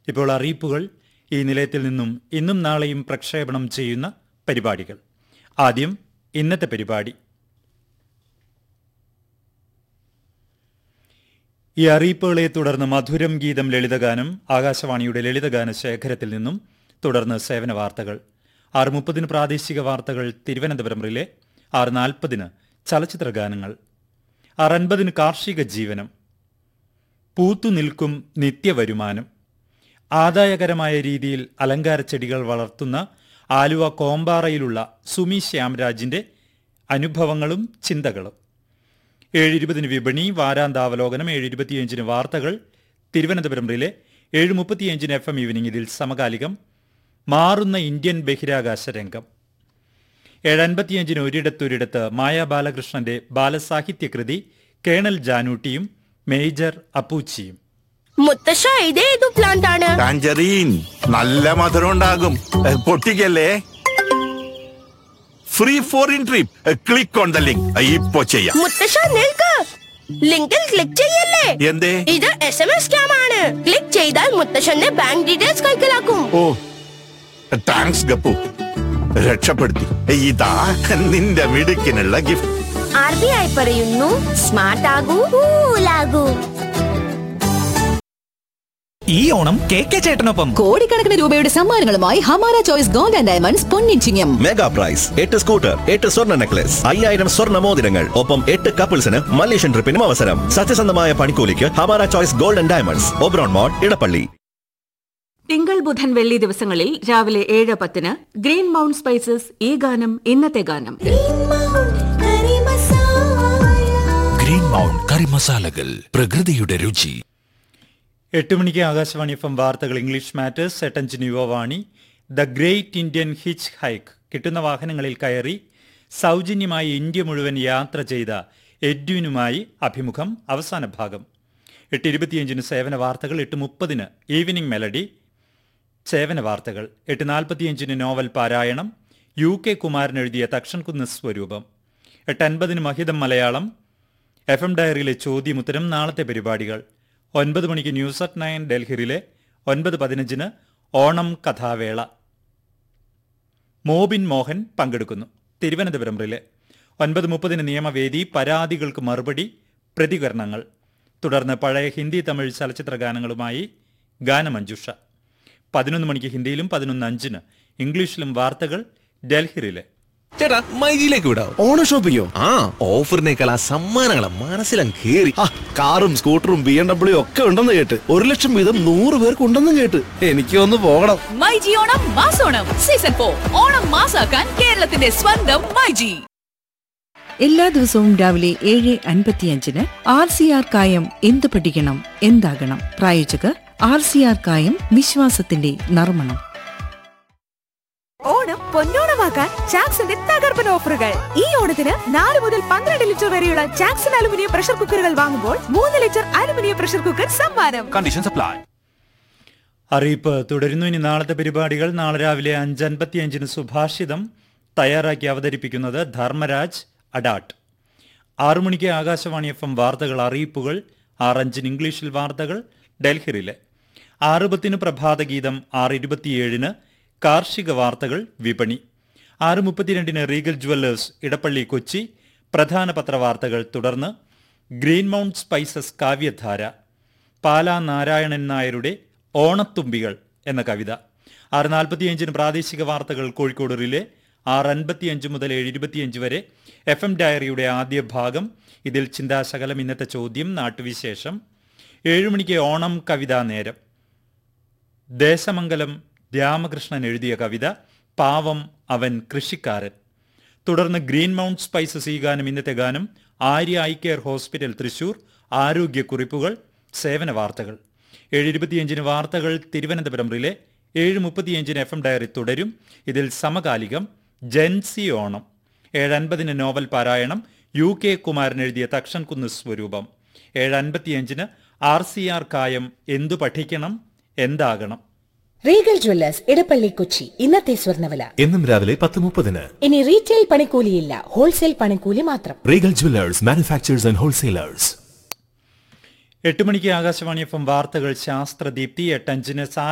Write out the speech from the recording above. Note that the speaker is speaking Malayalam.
ഇപ്പോൾ അറിയിപ്പുകൾ. ഈ നിലയത്തിൽ നിന്നും ഇന്നും നാളെയും പ്രക്ഷേപണം ചെയ്യുന്ന പരിപാടികൾ. ആദ്യം ഇന്നത്തെ പരിപാടി. ഈ അറിയിപ്പുകളെ തുടർന്ന് മധുരം ഗീതം ലളിതഗാനം ആകാശവാണിയുടെ ലളിതഗാന ശേഖരത്തിൽ നിന്നും, തുടർന്ന് സേവന വാർത്തകൾ. 6:30 പ്രാദേശിക വാർത്തകൾ തിരുവനന്തപുരം റിലേ. 6:40 ചലച്ചിത്ര ഗാനങ്ങൾ. 6:50 കാർഷിക ജീവനം. പൂത്തുനിൽക്കും നിത്യവരുമാനം. ആദായകരമായ രീതിയിൽ അലങ്കാര ചെടികൾ വളർത്തുന്ന ആലുവ കോമ്പാറയിലുള്ള സുമി ശ്യാംരാജിന്റെ അനുഭവങ്ങളും ചിന്തകളും. 7:20 വിപണി വാരാന്താവലോകനം. 7:25 വാർത്തകൾ തിരുവനന്തപുരം റിലേ. 7:35 FM evening. ഇതിൽ സമകാലികം മാറുന്ന ഇന്ത്യൻ ബഹിരാകാശ രംഗം. 7:55 ഒരിടത്തൊരിടത്ത് മായ ബാലകൃഷ്ണന്റെ ബാലസാഹിത്യകൃതി കേണൽ ജാനൂട്ടിയും മേജർ അപ്പൂച്ചിയും. മുത്തശ്ശ, ഇതേതു പ്ലാന്റ് ആണ്? ടാഞ്ചറീൻ. നല്ല മധുരം ഉണ്ടാകും. പൊട്ടിക്കല്ലേ. Free foreign trip. Click on the link. ഇപ്പോ ചെയ്യാം. മുത്തശ്ശ നിൽക്ക്. ലിങ്കിൽ ക്ലിക്ക് ചെയ്യല്ലേ. എന്തേ? ഇത് SMS സ്കാം ആണ്. ക്ലിക്ക് ചെയ്താൽ മുത്തശ്ശന്റെ ബാങ്ക് ഡീറ്റെയിൽസ് കൈക്കലാക്കും. ഓ, താങ്ക്സ് ഗപ്പു, രക്ഷപ്പെടുത്തി. ഇതാ നിന്റെ മിടുക്കിനുള്ള ഗിഫ്റ്റ്. RBI പറയുന്നു, സ്മാർട്ട് ആകൂ, കൂലാകൂ. ഈ ഓണം KK ചേട്ടനൊപ്പം കോടിക്കണക്കിന് രൂപയുടെ സമ്മാനങ്ങളുമായി Hamara choice gold and diamonds പൊന്നിച്ചിങ്ങം. Mega price 8 scooter, 8 സ്വർണ്ണ നെക്ലസ്, 5000 സ്വർണ്ണ മോതിരങ്ങൾ, ഒപ്പം 8 കപ്പിൾസിന് മലേഷ്യൻ ട്രിപ്പിനും അവസരം. സത്യസന്ധമായ പണിക്കൂലിക്ക് Hamara choice gold and diamonds, Oberon മോൾ, ഇടപ്പള്ളി. തിങ്കൾ ബുധൻ വെള്ളി ദിവസങ്ങളിൽ രാവിലെ 7:10 ഗ്രീൻ മൗണ്ട് സ്പൈസസ് ഈ ഗാനം ഇന്നത്തെ ഗാനം. ഗ്രീൻ മൗണ്ട് കറി മസാലകൾ, പ്രകൃതിയുടെ രുചി. 8 മണിക്ക് ആകാശവാണി FM വാർത്തകൾ English matters. 8:05 Yuvavani. The great Indian hitch hike. കിട്ടുന്ന വാഹനങ്ങളിൽ കയറി സൗജന്യമായി ഇന്ത്യ മുഴുവൻ യാത്ര ചെയ്ത എഡ്വിനുമായി അഭിമുഖം. അവസാന ഭാഗം. 8:25 സേവന വാർത്തകൾ. 8:30 ഈവനിംഗ് മെലഡി സേവന വാർത്തകൾ. 8:45 നോവൽ പാരായണം. UK കുമാരൻ എഴുതിയ തക്ഷൻകുന്ന് സ്വരൂപം. 8:50 മഹിതം മലയാളം. FM ഡയറിയിലെ ചോദ്യമുത്തരം. നാളത്തെ പരിപാടികൾ. 9 മണിക്ക് ന്യൂസ് അറ്റ് 9 ഡൽഹിയിലെ. 9:15 ഓണം കഥാവേള. മോബിൻ മോഹൻ പങ്കെടുക്കുന്നു. തിരുവനന്തപുരം റിലേ. 9:30 നിയമവേദി. പരാതികൾക്ക് മറുപടി, പ്രതികരണങ്ങൾ. തുടർന്ന് പഴയ ഹിന്ദി തമിഴ് ചലച്ചിത്ര ഗാനങ്ങളുമായി ഗാനമഞ്ജുഷ. 11 മണിക്ക് ഹിന്ദിയിലും 11:05 ഇംഗ്ലീഷിലും വാർത്തകൾ ഡൽഹി റിലേ. ചേട്ടാ, മൈജിയിലേക്ക് വിടാം. ഓണം ഷോപ്പിങ്ങോ? ആ, ഓഫറിനേക്കാൾ ആ സമ്മാനങ്ങളെ മനസ്സിലങ്ങ് കേറി. കാറും സ്കൂട്ടറും BMW ഒക്കെ ഉണ്ടെന്ന് കേട്ട്. 1 ലക്ഷം വീതം 100 പേർക്ക് ഉണ്ടെന്നും കേട്ട്. എനിക്ക് ഒന്ന് പോകണം. മൈജി ഓണം മാസോണം സീസൺ 4. ഓണം മാസാക്കാൻ കേരളത്തിന്റെ സ്വന്തം മൈജി. എല്ലാ ദിവസവും രാവിലെ 7:55 RCR കായം എന്ത് പഠിക്കണം എന്താകണം. പ്രായോജകർ RCR കായം, വിശ്വാസത്തിന്റെ നർമ്മണം. ഓണം പൊന്നോണമാക്കാൻ ചാക്സിന്റെ തകർപ്പൻ ഓഫറുകൾ. ഈ ഓണത്തിന് 4 മുതൽ 12 ലിറ്റർ വരെയുള്ള ചാക്സൺ അലുമിനിയം പ്രഷർ കുക്കറുകൾ വാങ്ങുമ്പോൾ 3 ലിറ്റർ അലുമിനിയം പ്രഷർ കുക്കർ സമ്മാനം. Conditions apply. അറിയിപ്പ് തുടരുന്നു. ഇനി നാളത്തെ പരിപാടികൾ. നാളെ രാവിലെ 5:55 സുഭാഷിതം തയ്യാറാക്കി അവതരിപ്പിക്കുന്നത് ധർമ്മരാജ് അഡാട്ട്. 6 മണിക്ക് ആകാശവാണി FM വാർത്തകൾ അറിയിപ്പുകൾ. 6:05 ഇംഗ്ലീഷിൽ വാർത്തകൾ ഡൽഹിയിലെ. 6:10 പ്രഭാതഗീതം. 6:27 കാർഷിക വാർത്തകൾ വിപണി. 6:32 റീഗൽ ജുവല്ലേഴ്സ് ഇടപ്പള്ളി കൊച്ചി പ്രധാന പത്രവാർത്തകൾ. തുടർന്ന് ഗ്രീൻ മൗണ്ട് സ്പൈസസ് കാവ്യധാര. പാലാ നാരായണൻ നായരുടെ ഓണത്തുമ്പികൾ എന്ന കവിത. 6:45 പ്രാദേശിക വാർത്തകൾ കോഴിക്കോട് റിലേ. 6:55 മുതൽ 7:25 വരെ FM ഡയറിയുടെ ആദ്യ ഭാഗം. ഇതിൽ ചിന്താശകലം, ഇന്നത്തെ ചോദ്യം, നാട്ടുവിശേഷം. 7 മണിക്ക് ഓണം കവിതാ നേരം. ദേശമംഗലം രാമകൃഷ്ണൻ എഴുതിയ കവിത പാവം അവൻ കൃഷിക്കാരൻ. തുടർന്ന് ഗ്രീൻ മൗണ്ട് സ്പൈസസ് ഈ ഗാനം ഇന്നത്തെ ഗാനം. Arya eye care hospital Thrissur ആരോഗ്യക്കുറിപ്പുകൾ, സേവന വാർത്തകൾ. 7:25 വാർത്തകൾ തിരുവനന്തപുരം റിലേ. 7:35 FM ഡയറി തുടരും. ഇതിൽ സമകാലികം ജൻസി ഓണം. 7:50 നോവൽ പാരായണം. UK കുമാരൻ എഴുതിയ തക്ഷൻകുന്ന് സ്വരൂപം. 7:55 RCR കായം എന്തു പഠിക്കണം എന്താകണം. റീഗൽ ജ്വല്ലേഴ്സ് ഇടപ്പള്ളി കൊച്ചി ഇന്നത്തെ സ്വർണ്ണവില. എന്നും രാവിലെ 10:30. ഇനി റീറ്റെയിൽ പണിക്കൂലിയില്ല, ഹോൾസെയിൽ പണിക്കൂലി മാത്രം. Regal Jewellers, manufacturers and wholesalers. 8 മണിക്ക് ആകാശവാണി FM വാർത്തകൾ ശാസ്ത്രദീപ്തി. 8:05